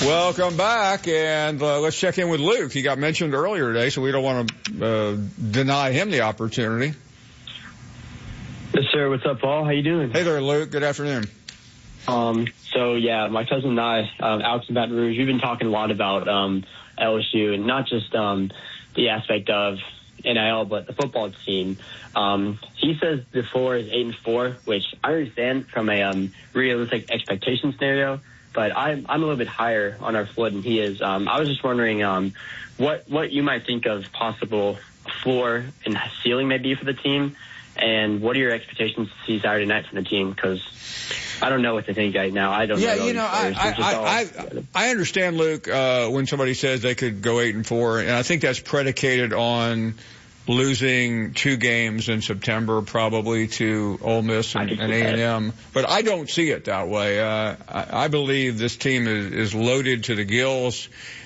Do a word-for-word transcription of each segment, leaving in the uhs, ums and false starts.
Welcome back, and uh, let's check in with Luke. He got mentioned earlier today, so we don't want to uh, deny him the opportunity. Yes, sir. What's up, Paul? How you doing? Hey there, Luke. Good afternoon. Um, so, yeah, my cousin and I, um, Alex in Baton Rouge, we've been talking a lot about um, L S U, and not just um, the aspect of N I L, but the football team. Um, he says the floor is eight and four, which I understand from a um, realistic expectation scenario. But I'm, I'm a little bit higher on our floor than he is. Um, I was just wondering um, what what you might think of possible floor and ceiling maybe for the team, and what are your expectations to see Saturday night from the team? Because I don't know what to think right now. I don't yeah, know. Yeah, you know, I I, I, I I understand, Luke, uh, when somebody says they could go eight and four, and I think that's predicated on losing two games in September, probably to Ole Miss and, and A and M. But I don't see it that way. Uh, I, I believe this team is, is loaded to the gills,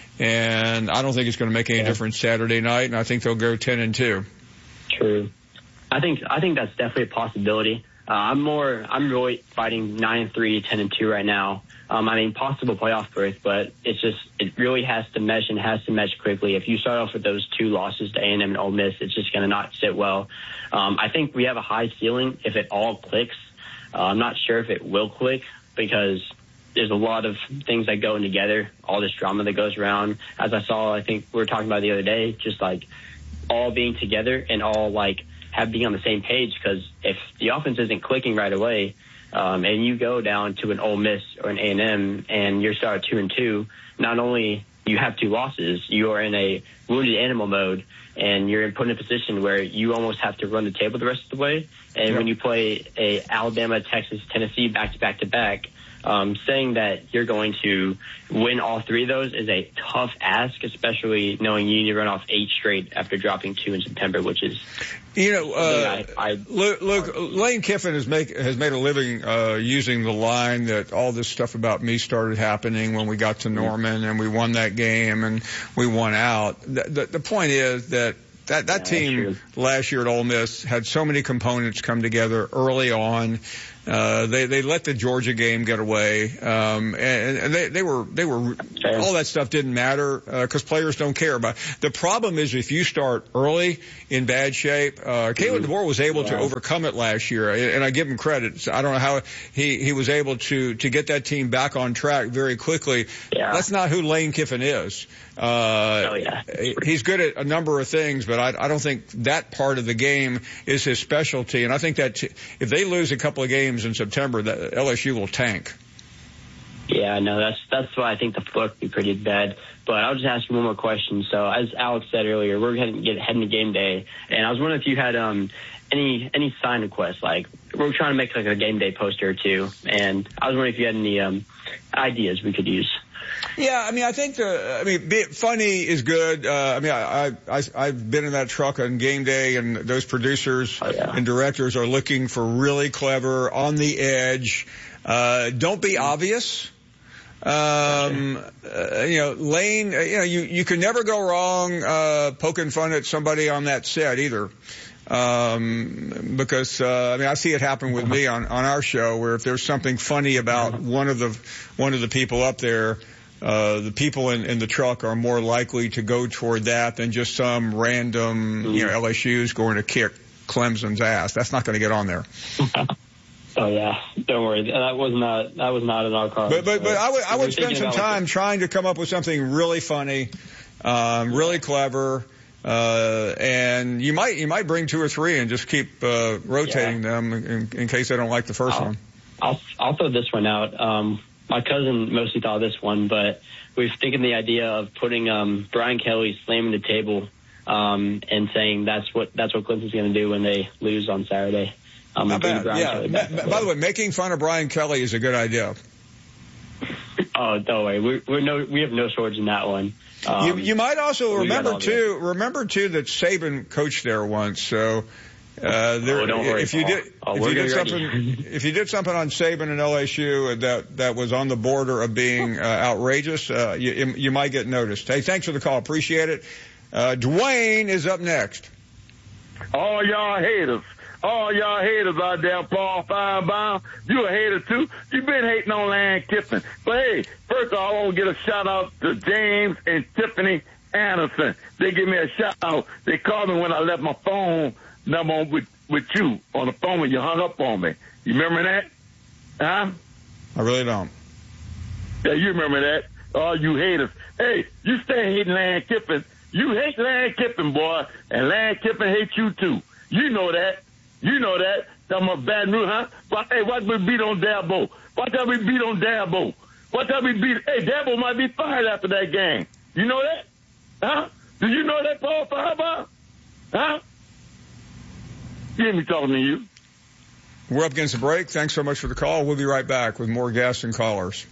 and I don't think it's going to make any yeah. difference Saturday night, and I think they'll go ten and two. True. I think I think that's definitely a possibility. Uh, I'm more I'm really fighting nine and three, ten and two right now. Um, I mean, possible playoff berth, but it's just, it really has to mesh and has to mesh quickly. If you start off with those two losses to A and M and Ole Miss, it's just going to not sit well. Um, I think we have a high ceiling if it all clicks. Uh, I'm not sure if it will click because there's a lot of things that go in together, all this drama that goes around. As I saw, I think we were talking about the other day, just like all being together and all like have being on the same page, because if the offense isn't clicking right away, Um, and you go down to an Ole Miss or an A and M and you're starting two and two, not only you have two losses, you are in a wounded animal mode, and you're put in a position where you almost have to run the table the rest of the way. And yeah. when you play a Alabama, Texas, Tennessee back to back to back, um, saying that you're going to win all three of those is a tough ask, especially knowing you need to run off eight straight after dropping two in September, which is, you know, uh, I, I, Luke, Luke, Lane Kiffin has make has made a living uh, using the line that all this stuff about me started happening when we got to Norman and we won that game and we won out. The, the, the point is that that that yeah, team last year at Ole Miss had so many components come together early on. Uh, they, they let the Georgia game get away. Um, and, and they, they were, they were, all that stuff didn't matter, uh, cause players don't care about it. The problem is if you start early in bad shape, uh, Kalen DeBoer was able yeah. to overcome it last year, and I give him credit. So I don't know how he, he was able to, to get that team back on track very quickly. Yeah. That's not who Lane Kiffin is. Uh, oh, yeah. He's good at a number of things, but I, I don't think that part of the game is his specialty. And I think that t- if they lose a couple of games in September, that L S U will tank. Yeah, no, that's that's why I think the floor could be pretty bad. But I'll just ask you one more question. So as Alex said earlier, we're heading get heading to game day, and I was wondering if you had um any any sign requests. Like we're trying to make like a game day poster or two, and I was wondering if you had any um ideas we could use. Yeah, I mean, I think the, I mean, be, funny is good. Uh, I mean, I, I, I've been in that truck on game day, and those producers oh, yeah. and directors are looking for really clever, on the edge. Uh, don't be obvious. Um, uh, you know, Lane, you know, you, you can never go wrong, uh, poking fun at somebody on that set either. Um, because, uh, I mean, I see it happen with me on, on our show, where if there's something funny about one of the, one of the people up there, uh, the people in, in the truck are more likely to go toward that than just some random, you know, L S U's going to kick Clemson's ass. That's not going to get on there. Oh yeah, don't worry. That was not that was not in our car. But but but I would I would spend some time like trying to come up with something really funny, um, really clever, uh, and you might you might bring two or three and just keep uh, rotating yeah. them in, in case they don't like the 1st one. I'll I'll throw this one out. Um, my cousin mostly thought of this one, but we were thinking the idea of putting um, Brian Kelly slamming the table um, and saying that's what that's what Clemson's going to do when they lose on Saturday. Um, Not bad. Yeah. By, by the way, making fun of Brian Kelly is a good idea. Oh, don't worry. We're, we're no, we have no shortage in that one. Um, you, you might also remember too, remember too that Saban coached there once. So, uh, there, oh, don't worry, if you Paul. did, oh, if you did something, if you did something on Saban and L S U that, that was on the border of being, uh, outrageous, uh, you, you might get noticed. Hey, thanks for the call. Appreciate it. Uh, Dwayne is up next. All y'all haters. All y'all haters out there, Paul Firebaum. You a hater too. You been hating on Lane Kiffin. But hey, first of all, I want to get a shout out to James and Tiffany Anderson. They give me a shout out. They called me when I left my phone number on with, with you on the phone when you hung up on me. You remember that? Huh? I really don't. Yeah, you remember that. Oh, you haters. Hey, you stay hating Lane Kiffin. You hate Lane Kiffin, boy, and Lane Kiffin hates you too. You know that. You know that. Talking about bad news, huh? But, hey, watch me beat on Dabo. Watch how we beat on Dabo. Watch how we beat. Hey, Dabo might be fired after that game. You know that? Huh? Did you know that, Paul Farber? Huh? You hear me talking to you. We're up against the break. Thanks so much for the call. We'll be right back with more guests and callers.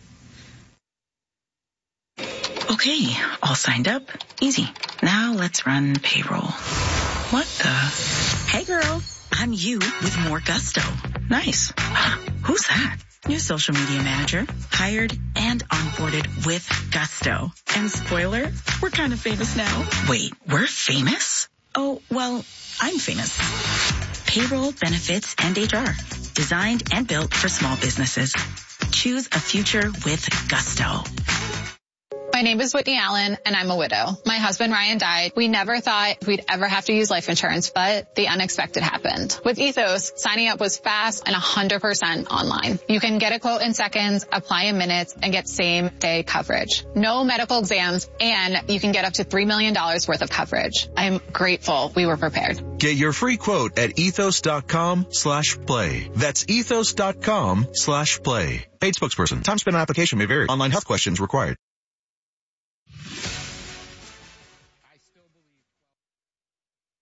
Okay, all signed up. Easy. Now let's run payroll. What the? Hey, girl. I'm you with more gusto. Nice. Who's that? New social media manager. Hired and onboarded with gusto. And spoiler, we're kind of famous now. Wait, we're famous? Oh, well, I'm famous. Payroll, benefits, and H R. Designed and built for small businesses. Choose a future with gusto. My name is Whitney Allen, and I'm a widow. My husband, Ryan, died. We never thought we'd ever have to use life insurance, but the unexpected happened. With Ethos, signing up was fast and one hundred percent online. You can get a quote in seconds, apply in minutes, and get same-day coverage. No medical exams, and you can get up to three million dollars worth of coverage. I'm grateful we were prepared. Get your free quote at ethos.com slash play. That's ethos.com slash play. Paid spokesperson. Time spent on application may vary. Online health questions required.